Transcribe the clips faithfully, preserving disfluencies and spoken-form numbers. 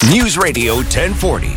News Radio ten forty,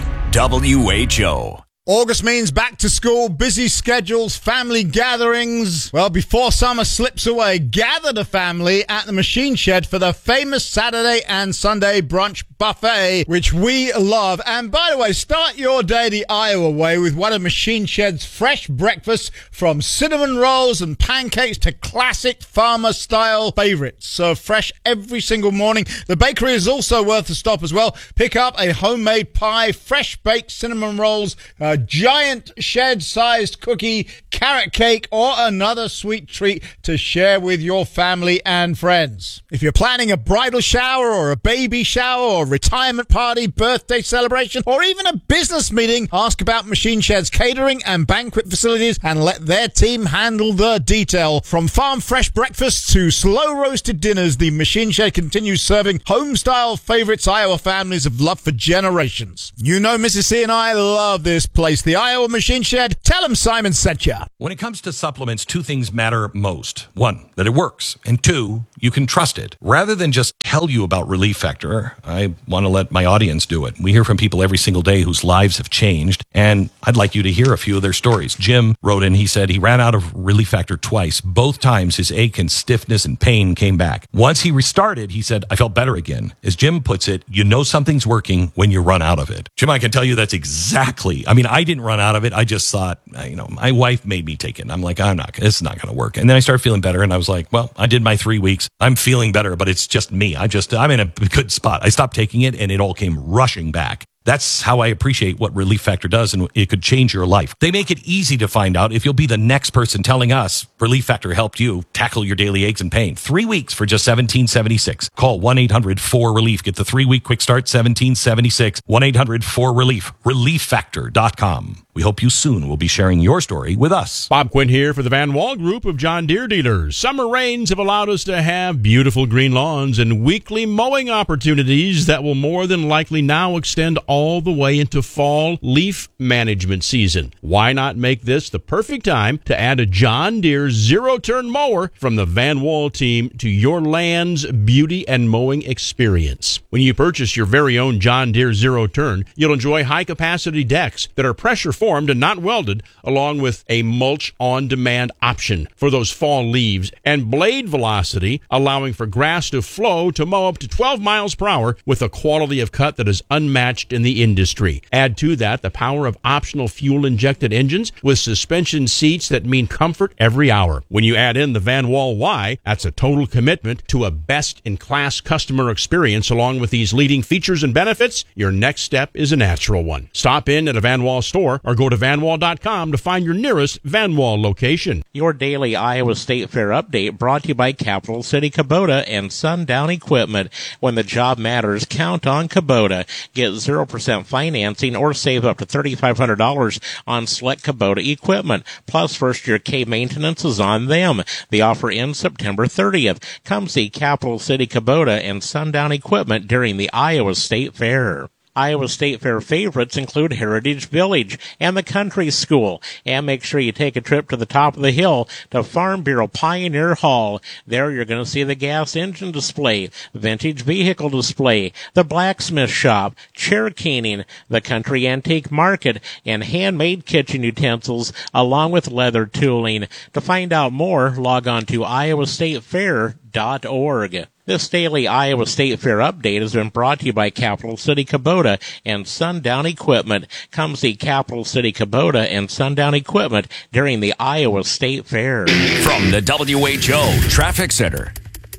W H O. August means back to school, busy schedules, family gatherings. Well, before summer slips away, gather the family at the Machine Shed for the famous Saturday and Sunday brunch buffet, which we love. And by the way, start your day the Iowa way with one of Machine Shed's fresh breakfasts, from cinnamon rolls and pancakes to classic farmer-style favorites. Served fresh every single morning. The bakery is also worth a stop as well. Pick up a homemade pie, fresh-baked cinnamon rolls, a giant shed-sized cookie, carrot cake, or another sweet treat to share with your family and friends. If you're planning a bridal shower or a baby shower or retirement party, birthday celebration, or even a business meeting, ask about Machine Shed's catering and banquet facilities and let their team handle the detail. From farm fresh breakfasts to slow roasted dinners, the Machine Shed continues serving home-style favorites Iowa families have loved for generations. You know Missus C and I love this place, the Iowa Machine Shed. Tell them Simon sent ya. When it comes to supplements, two things matter most. One, that it works. And two, you can trust it. Rather than just tell you about Relief Factor, I want to let my audience do it. We hear from people every single day whose lives have changed, and I'd like you to hear a few of their stories. Jim wrote in, he said he ran out of Relief Factor twice. Both times his ache and stiffness and pain came back. Once he restarted, he said, I felt better again. As Jim puts it, you know something's working when you run out of it. Jim, I can tell you that's exactly, I mean, I didn't run out of it. I just thought, you know, my wife made me take it. I'm like, I'm not, this is not going to work. And then I started feeling better, and I was like, well, I did my three weeks. I'm feeling better, but it's just me. I just, I'm in a good spot. I stopped taking it, and it all came rushing back. That's how I appreciate what Relief Factor does, and it could change your life. They make it easy to find out if you'll be the next person telling us Relief Factor helped you tackle your daily aches and pain. Three weeks for just seventeen seventy-six. Call one eight hundred four relief. Get the three-week quick start, seventeen seventy-six. one eight hundred four relief. relief factor dot com. We hope you soon will be sharing your story with us. Bob Quinn here for the Van Wall Group of John Deere dealers. Summer rains have allowed us to have beautiful green lawns and weekly mowing opportunities that will more than likely now extend all the way into fall leaf management season. Why not make this the perfect time to add a John Deere zero-turn mower from the Van Wall team to your land's beauty and mowing experience? When you purchase your very own John Deere zero-turn, you'll enjoy high-capacity decks that are pressure formed and not welded, along with a mulch on-demand option for those fall leaves, and blade velocity, allowing for grass to flow to mow up to twelve miles per hour with a quality of cut that is unmatched in the industry. Add to that the power of optional fuel-injected engines with suspension seats that mean comfort every hour. When you add in the Van Wall Y, that's a total commitment to a best-in-class customer experience. Along with these leading features and benefits, your next step is a natural one. Stop in at a Van Wall store or go to van wall dot com to find your nearest Van Wall location. Your daily Iowa State Fair update brought to you by Capital City Kubota and Sundown Equipment. When the job matters, count on Kubota. Get zero percent financing or save up to three thousand five hundred dollars on select Kubota equipment. Plus, first-year K maintenance is on them. The offer ends September thirtieth. Come see Capital City Kubota and Sundown Equipment during the Iowa State Fair. Iowa State Fair favorites include Heritage Village and the Country School. And make sure you take a trip to the top of the hill to Farm Bureau Pioneer Hall. There you're going to see the gas engine display, vintage vehicle display, the blacksmith shop, chair caning, the country antique market, and handmade kitchen utensils, along with leather tooling. To find out more, log on to iowa state fair dot org. This daily Iowa State Fair update has been brought to you by Capital City Kubota and Sundown Equipment. Come see Capital City Kubota and Sundown Equipment during the Iowa State Fair. From the W H O Traffic Center.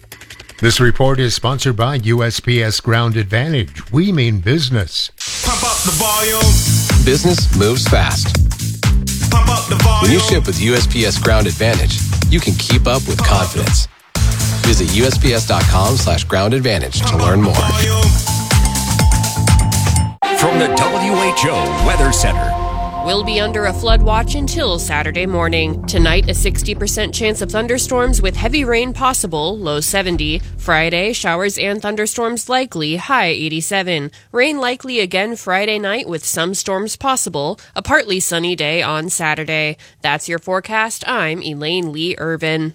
This report is sponsored by U S P S Ground Advantage. We mean business. Pump up the volume. Business moves fast. Pump up the volume. When you ship with U S P S Ground Advantage, you can keep up with confidence. Visit U S P S dot com slash ground advantage to learn more. From the W H O Weather Center. We'll be under a flood watch until Saturday morning. Tonight, a sixty percent chance of thunderstorms with heavy rain possible, low seventy. Friday, showers and thunderstorms likely, high eighty-seven. Rain likely again Friday night with some storms possible. A partly sunny day on Saturday. That's your forecast. I'm Elaine Lee Irvin.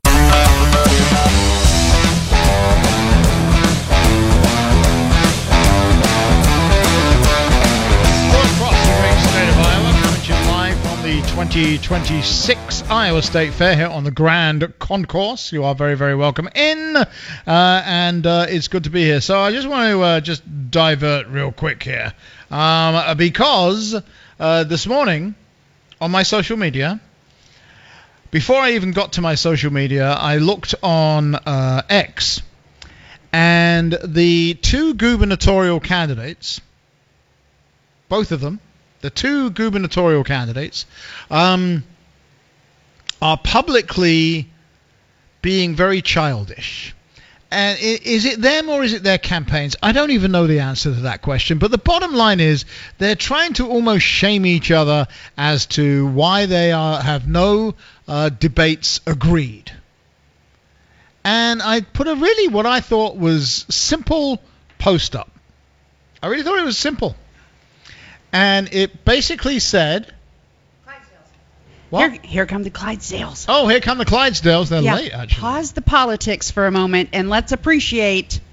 twenty twenty-six Iowa State Fair here on the Grand Concourse. You are very, very welcome in, uh, and uh, it's good to be here. So I just want to uh, just divert real quick here, um, because uh, this morning on my social media, before I even got to my social media, I looked on uh, X, and the two gubernatorial candidates, both of them, the two gubernatorial candidates, um, are publicly being very childish. And is it them or is it their campaigns? I don't even know the answer to that question. But the bottom line is they're trying to almost shame each other as to why they are have no uh, debates agreed. And I put a really what I thought was simple post up. I really thought it was simple. And it basically said... Clydesdales. What? Here, here come the Clydesdales. Oh, here come the Clydesdales. They're yeah, late, actually. Pause the politics for a moment and let's appreciate